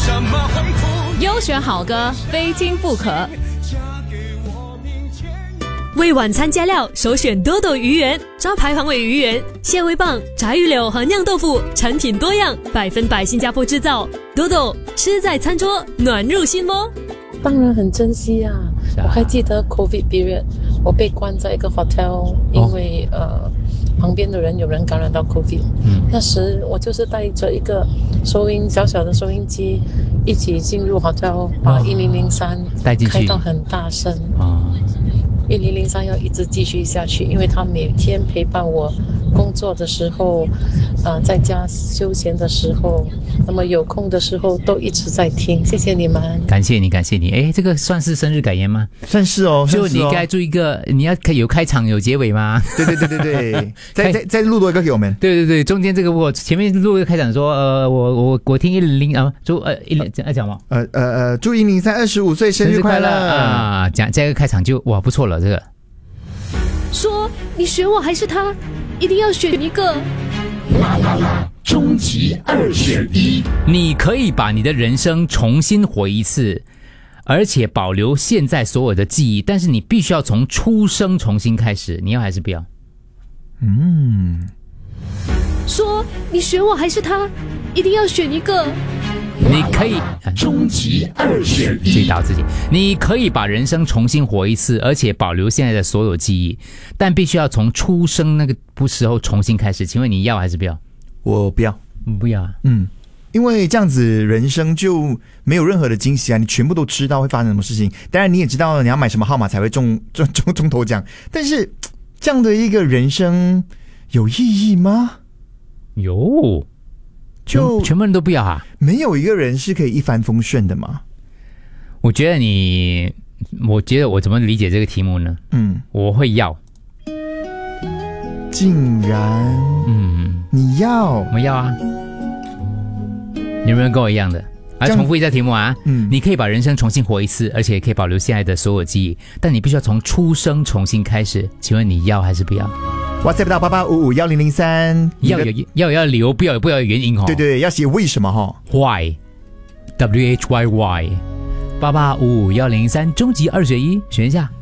什么痛苦？ 优选好歌，非听不可。 为晚餐加料，首选多多鱼圆，招牌黄尾鱼圆、蟹味棒、炸鱼柳和酿豆腐，产品多样，100%新加坡制造。多多吃在餐桌，暖入心窝。 当然很珍惜啊！我还记得 COVID period， 我被关在一个 hotel， 因为旁边的人有人感染到 COVID。那时我就是带着一个小小的收音机，一起进入 hotel， 把1003 带进去， 开到很大声。1003要一直继续下去，因为他每天陪伴我工作的时候，在家休闲的时候，那么有空的时候都一直在听。谢谢你们， 感谢你，感谢你。哎，这个算是生日感言吗？ 算是哦， 就你该做一个，你要有开场有结尾吗？ 对，再录多一个给我们。 对，中间这个我前面录一个开场说，我听100啊，祝讲吗？ 祝103 25岁生日快乐啊！讲这个开场就哇不错了，这个。 说你选我还是他，一定要选一个。 终极2选1， 你可以把你的人生重新活一次，而且保留现在所有的记忆，但是你必须要从出生重新开始，你要还是不要？ 说你选我还是他，一定要选一个。 你可以终极2选1， 自己打自己。你可以把人生重新活一次，而且保留现在的所有记忆，但必须要从出生那个时候重新开始。请问你要还是不要？ 我不要， 不要。 因为这样子人生就没有任何的惊喜啊！你全部都知道会发生什么事情，当然你也知道你要买什么号码才会中头奖，但是这样的一个人生有意义吗？ 有。全部人都不要啊？ 没有一个人是可以一帆风顺的吗？ 我觉得我怎么理解这个题目呢？我会要。 竟然，你要？ 我要啊！有没有人跟我一样的？来重复一下题目啊！你可以把人生重新活一次，而且可以保留现在的所有记忆，但你必须要从出生重新开始。请问你要还是不要 ？WhatsApp 到88551003， 要留，不要有原因哦。 对，要写为什么哈 ？Why？ WHYY？ 88551003，终极2选1，选一下。